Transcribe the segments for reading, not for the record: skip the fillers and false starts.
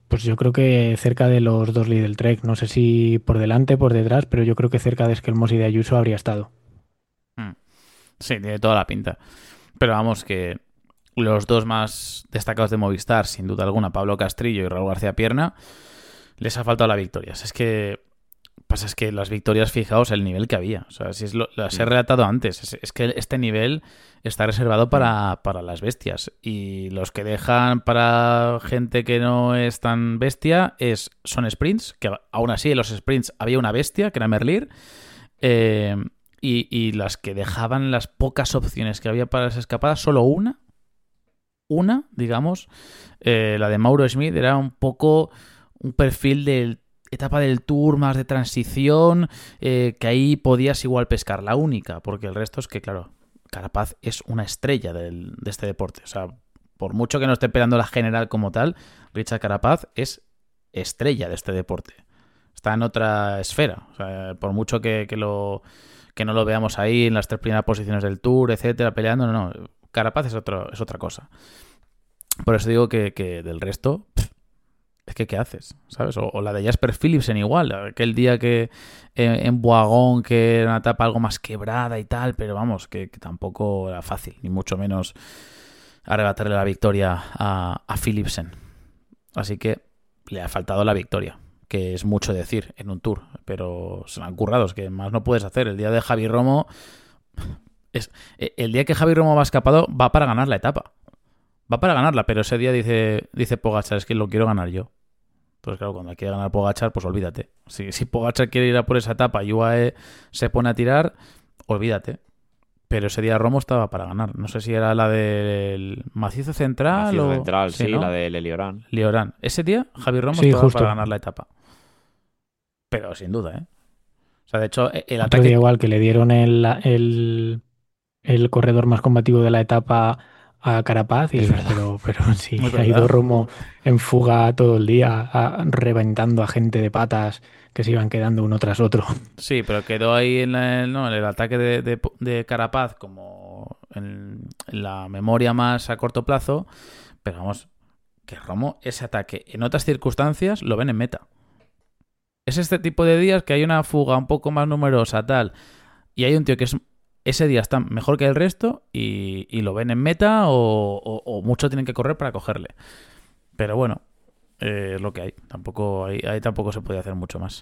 Pues yo creo que cerca de los dos Lidl Trek, no sé si por delante, por detrás, pero yo creo que cerca de Esquelmos y de Ayuso habría estado. Mm. Sí, tiene toda la pinta. Pero vamos, que los dos más destacados de Movistar, sin duda alguna, Pablo Castrillo y Raúl García Pierna, les ha faltado la victoria. Es que pasa es que las victorias, fijaos el nivel que había. O sea, si es las he Mm, relatado antes. Es que este nivel está reservado mm. para las bestias. Y los que dejan para gente que no es tan bestia son sprints, que aún así en los sprints había una bestia, que era Merlir. eh, y las que dejaban las pocas opciones que había para las escapadas, solo digamos, la de Mauro Schmid era un poco un perfil de etapa del Tour más de transición, que ahí podías igual pescar, la única, porque el resto es que, claro, Carapaz es una estrella de este deporte. O sea, por mucho que no esté peleando la general como tal, Richard Carapaz es estrella de este deporte. Está en otra esfera. O sea, por mucho que no lo veamos ahí en las tres primeras posiciones del Tour, etcétera, peleando, no. Carapaz es otra cosa. Por eso digo que del resto, es que ¿qué haces? ¿Sabes? O la de Jasper Philipsen igual. Aquel día que en Boagón, que era una etapa algo más quebrada y tal, pero vamos, que tampoco era fácil, ni mucho menos arrebatarle la victoria a Philipsen. Así que le ha faltado la victoria, que es mucho decir en un tour, pero se la han currado, es que más no puedes hacer. El día de Javi Romo, el día que Javi Romo va escapado, va para ganar la etapa. Va para ganarla, pero ese día dice Pogačar, es que lo quiero ganar yo. Entonces, claro, cuando quiere ganar Pogačar, pues olvídate. Si Pogačar quiere ir a por esa etapa y UAE se pone a tirar, olvídate. Pero ese día Romo estaba para ganar. No sé si era la del macizo central Macizo o... central, Sí, sí, la ¿no? de Leliorán. Liorán. Ese día Javi Romo Sí, estaba para justo. ganar la etapa. Pero sin duda, ¿eh? O sea, de hecho, el Otro día ataque... igual que le dieron el corredor más combativo de la etapa a Carapaz y Es dices, verdad. pero sí, Es ha ido verdad. Romo en fuga todo el día, reventando a gente de patas que se iban quedando uno tras otro. Sí, pero quedó ahí en el ataque de Carapaz como en la memoria más a corto plazo. Pero vamos, que Romo, ese ataque en otras circunstancias lo ven en meta. Es este tipo de días que hay una fuga un poco más numerosa, tal, y hay un tío que ese día está mejor que el resto y lo ven en meta o mucho tienen que correr para cogerle. Pero bueno, es lo que hay. Ahí tampoco se puede hacer mucho más.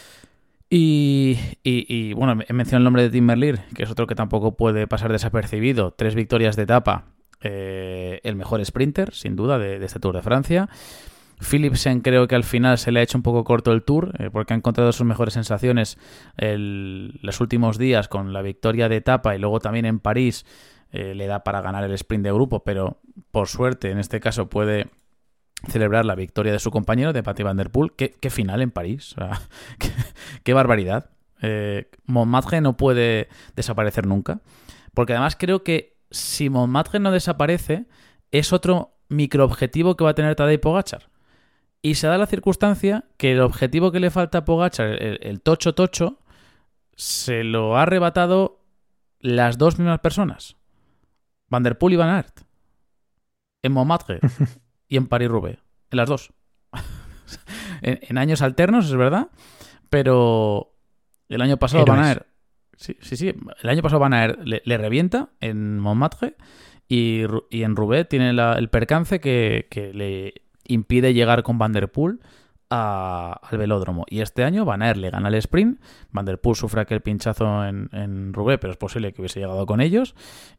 Bueno, he mencionado el nombre de Tim Merlier, que es otro que tampoco puede pasar desapercibido. 3 victorias de etapa, el mejor sprinter, sin duda, de este Tour de Francia. Philipsen creo que al final se le ha hecho un poco corto el Tour, porque ha encontrado sus mejores sensaciones los últimos días con la victoria de etapa y luego también en París le da para ganar el sprint de grupo, pero por suerte en este caso puede celebrar la victoria de su compañero, de Mathieu Van Der Poel. ¿Qué final en París? O sea, qué barbaridad. Montmartre no puede desaparecer nunca, porque además creo que si Montmartre no desaparece es otro microobjetivo que va a tener Tadej Pogačar. Y se da la circunstancia que el objetivo que le falta a Pogačar, el tocho tocho, se lo ha arrebatado las dos mismas personas. Van Der Poel y Van Aert. En Montmartre y en París-Roubaix. En las dos. En años alternos, es verdad. Pero el año pasado Van Héroes. Aert... Sí. El año pasado Van Aert le revienta en Montmartre y en Roubaix tiene el percance que le impide llegar con Van Der Poel al velódromo. Y este año Van Aert le gana el sprint. Van Der Poel sufre aquel pinchazo en Roubaix, pero es posible que hubiese llegado con ellos.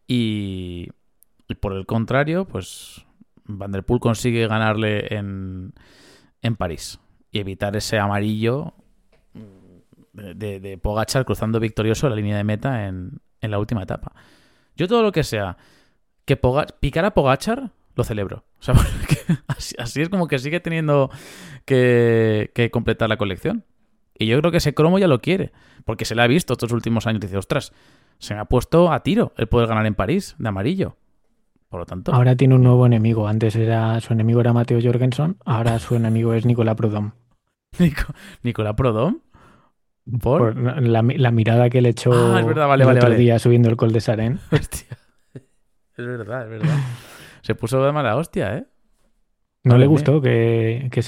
Y por el contrario, pues Van Der Poel consigue ganarle en París y evitar ese amarillo de Pogačar cruzando victorioso la línea de meta en la última etapa. Yo todo lo que sea que picar a Pogačar lo celebro. O sea, así es como que sigue teniendo que completar la colección. Y yo creo que ese cromo ya lo quiere, porque se le ha visto estos últimos años. Dice, ostras, se me ha puesto a tiro el poder ganar en París de amarillo. Por lo tanto, Ahora tiene un nuevo enemigo. Antes su enemigo era Matteo Jorgensen, ahora su enemigo es Nicolas Prudhomme. Nicolás Prodom, ¿por? Por la mirada que le Ah, es echó verdad, vale, el vale, otro vale. día subiendo el Col de Sarén. Hostia, es verdad, es verdad. Se puso de mala hostia, ¿eh? No le Madre mía. gustó que